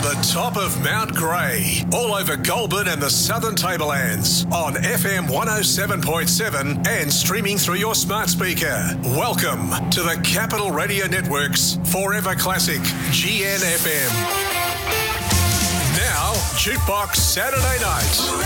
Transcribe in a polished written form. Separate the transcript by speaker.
Speaker 1: the top of Mount Grey, all over Goulburn and the Southern Tablelands, on FM 107.7 and streaming through your smart speaker. Welcome to the Capital Radio Network's Forever Classic, GNFM. Now, Jukebox Saturday Night.